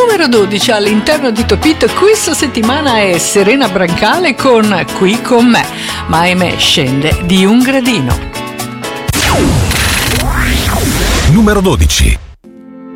Numero 12 all'interno di Top Hit questa settimana è Serena Brancale con Qui con me, ma ahimè scende di un gradino. Numero 12.